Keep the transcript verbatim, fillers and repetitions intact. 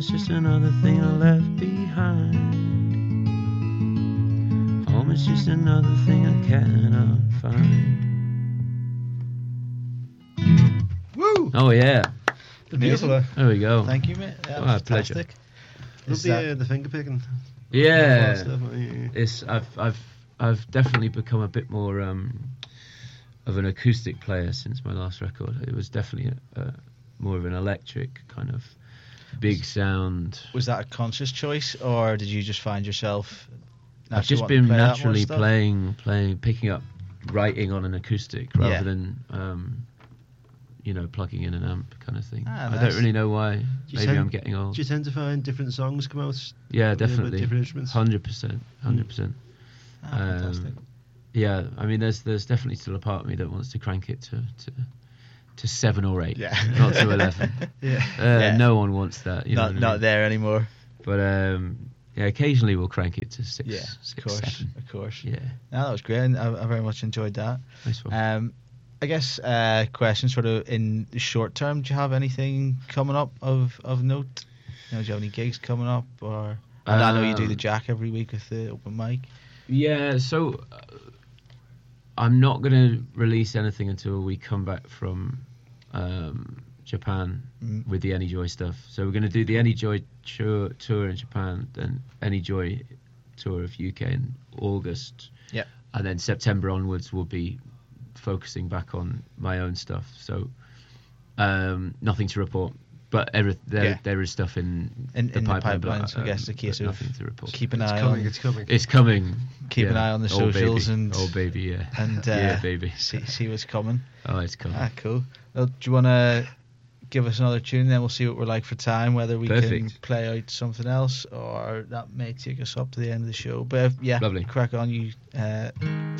is just another thing I left behind. Home is just another thing I cannot find. Woo! Oh yeah. Beautiful. There we go. Thank you, mate. Yeah, Oh, pleasure. fantastic. Love Is the, that- uh, the finger picking. Yeah. Stuff, yeah. It's I've I've I've definitely become a bit more um, of an acoustic player since my last record. It was definitely a, a, more of an electric kind of big sound. Was that a conscious choice, or did you just find yourself? I've naturally just wanting to been play that more naturally stuff? playing, playing, picking up, writing on an acoustic rather Yeah. than, um, you know, plugging in an amp kind of thing. Ah, I nice. don't really know why. you Maybe tend- I'm getting old. Do you tend to find different songs come out? Yeah, with definitely. different instruments? Hundred percent, hundred percent. Ah, fantastic. Yeah, I mean, there's there's definitely still a part of me that wants to crank it to to, to seven or eight, Yeah. not to eleven. Yeah. Uh, Yeah. No one wants that. You know not what I not mean? there anymore. But um, yeah, occasionally we'll crank it to six. Yeah, six, of course, seven. of course. Yeah, No, that was great. And I, I very much enjoyed that. nice one. Um, I guess uh, question sort of in the short term. Do you have anything coming up of, of note? You know, do you have any gigs coming up, or and I know you do the Um, Jack every week with the open mic. Yeah, so uh, I'm not going to release anything until we come back from um, Japan Mm. with the Any Joy stuff. So we're going to do the Any Joy tour, tour in Japan, then Any Joy tour of U K in August. Yep. And then September onwards we'll be focusing back on my own stuff. So um, nothing to report. But every, there, Yeah. there is stuff in, In, the in the pipeline. pipeline, but, so I guess um, the case but of nothing to report. keep an It's eye coming, on, it's coming. It's coming. keep an Yeah. eye on the Oh, socials baby. and Oh baby, yeah. and uh, yeah, baby. see see what's coming. Oh, it's coming. Ah, cool. Well, do you want to give us another tune, then we'll see what we're like for time, whether we can Perfect. play out something else, or that may take us up to the end of the show. But uh, yeah, Lovely. crack on. You uh,